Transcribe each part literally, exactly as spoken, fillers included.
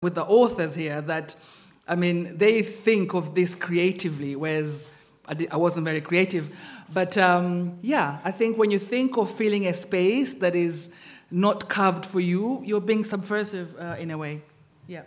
with the authors here that, I mean, they think of this creatively, whereas I, did, I wasn't very creative. But um, yeah, I think when you think of filling a space that is not carved for you, you're being subversive uh, in a way. Yeah.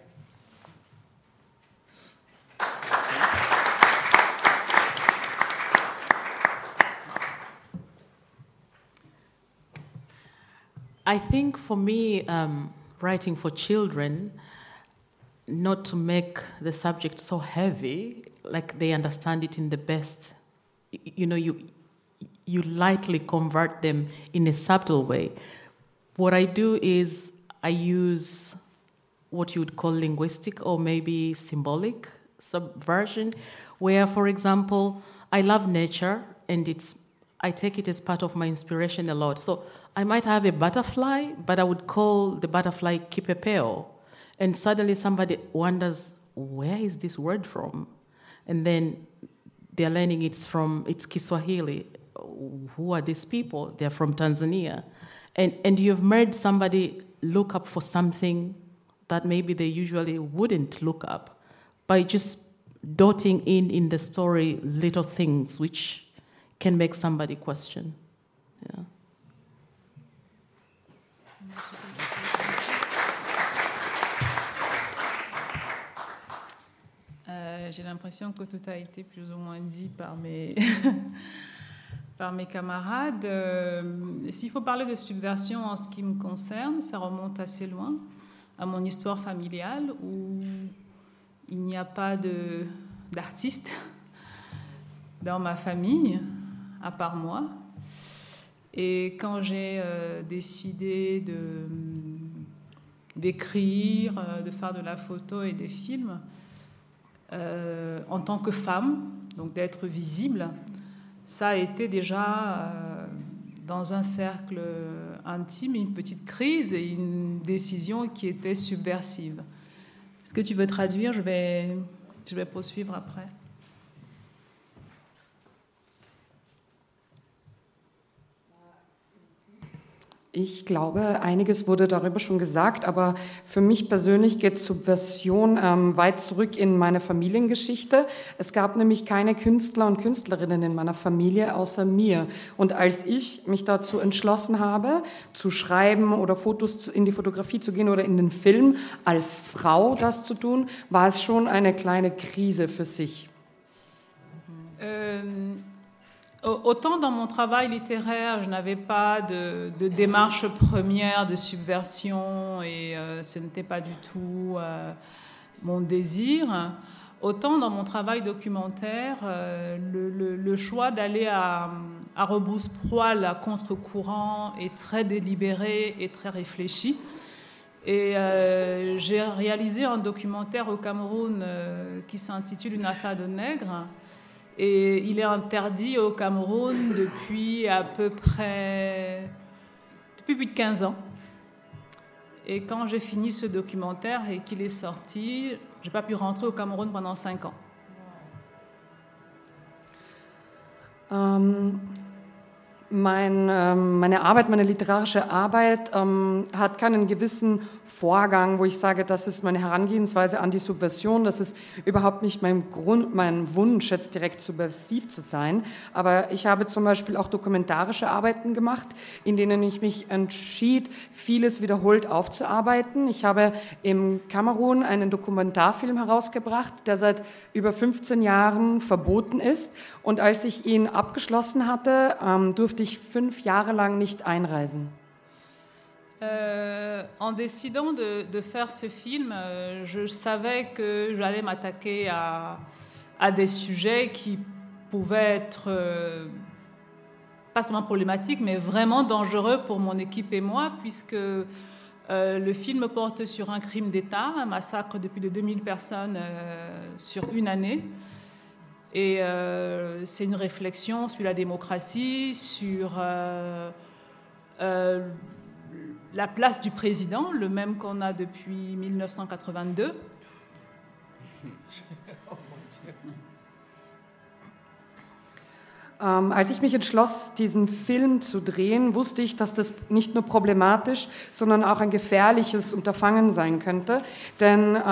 I think for me, um, writing for children, not to make the subject so heavy, like they understand it in the best, you know, you you lightly convert them in a subtle way. What I do is I use what you would call linguistic or maybe symbolic subversion, where, for example, I love nature and it's I take it as part of my inspiration a lot. So I might have a butterfly, but I would call the butterfly kipepeo. And suddenly somebody wonders, where is this word from? And then they're learning it's from, it's Kiswahili. Who are these people? They're from Tanzania. And, and you've made somebody look up for something that maybe they usually wouldn't look up by just dotting in in the story little things which can make somebody question. Yeah. Euh, j'ai l'impression que tout a été plus ou moins dit par mes, par mes camarades. Euh, s'il faut parler de subversion en ce qui me concerne, ça remonte assez loin, à mon histoire familiale, où il n'y a pas de, d'artiste dans ma famille, à part moi. Et quand j'ai euh, décidé de, d'écrire, de faire de la photo et des films, Euh, en tant que femme, donc d'être visible, ça a été déjà euh, dans un cercle intime une petite crise et une décision qui était subversive. Est-ce que tu veux traduire? Je vais, je vais poursuivre après. Ich glaube, einiges wurde darüber schon gesagt, aber für mich persönlich geht Subversion ähm, weit zurück in meine Familiengeschichte. Es gab nämlich keine Künstler und Künstlerinnen in meiner Familie außer mir. Und als ich mich dazu entschlossen habe, zu schreiben oder Fotos zu, in die Fotografie zu gehen oder in den Film, als Frau das zu tun, war es schon eine kleine Krise für sich. Ähm Autant dans mon travail littéraire, je n'avais pas de, de démarche première de subversion et euh, ce n'était pas du tout euh, mon désir, autant dans mon travail documentaire, euh, le, le, le choix d'aller à, à rebrousse-poil, à contre-courant est très délibéré et très réfléchi. Et euh, j'ai réalisé un documentaire au Cameroun euh, qui s'intitule « Une affaire de nègres ». Et il est interdit au Cameroun depuis à peu près depuis plus de quinze ans. Et quand j'ai fini ce documentaire et qu'il est sorti, je n'ai pas pu rentrer au Cameroun pendant cinq ans. Um, mein, ähm, meine Arbeit, meine literarische Arbeit ähm, hat keinen gewissen Vorgang, wo ich sage, das ist meine Herangehensweise an die Subversion, das ist überhaupt nicht mein Grund, mein Wunsch, jetzt direkt subversiv zu sein. Aber ich habe zum Beispiel auch dokumentarische Arbeiten gemacht, in denen ich mich entschied, vieles wiederholt aufzuarbeiten. Ich habe im Kamerun einen Dokumentarfilm herausgebracht, der seit über fünfzehn Jahren verboten ist. Und als ich ihn abgeschlossen hatte, ähm, durfte ich fünf Jahre lang nicht einreisen. Euh, en décidant de, de faire ce film, euh, je savais que j'allais m'attaquer à, à des sujets qui pouvaient être euh, pas seulement problématiques, mais vraiment dangereux pour mon équipe et moi, puisque euh, le film porte sur un crime d'État, un massacre de plus de deux mille personnes euh, sur une année. Et euh, c'est une réflexion sur la démocratie, sur euh, euh, la place du président, le même qu'on a depuis mille neuf cent quatre-vingt-deux. Ähm, als ich mich entschloss, diesen Film zu drehen, wusste ich, dass das nicht nur problematisch, sondern auch ein gefährliches Unterfangen sein könnte. Denn